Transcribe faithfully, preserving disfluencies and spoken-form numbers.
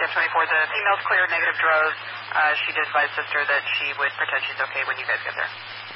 F twenty-four. The female's clear, negative drove. Uh, she did advise sister that she would pretend she's okay when you guys get there.